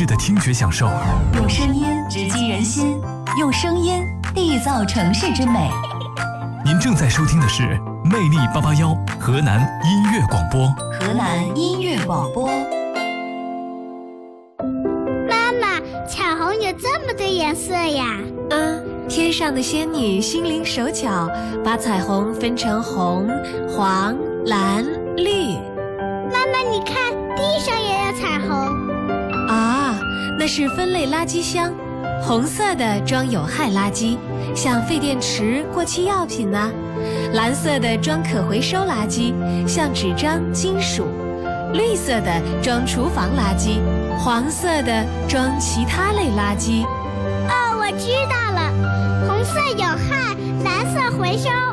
致的听觉享受， 用声音直击人心，用声音缔造城市之美。 您正在收听的是魅力881河南音乐广播。 河南音乐广播。 妈妈，彩虹有这么多颜色呀？ 天上的仙女心灵手巧，把彩虹分成红、黄、蓝、绿。 妈妈，你看，地上也有彩虹。 啊，那是分类垃圾箱，红色的装有害垃圾，像废电池、过期药品呢；蓝色的装可回收垃圾，像纸张、金属；绿色的装厨房垃圾，黄色的装其他类垃圾。 哦，我知道了，红色有害，蓝色回收。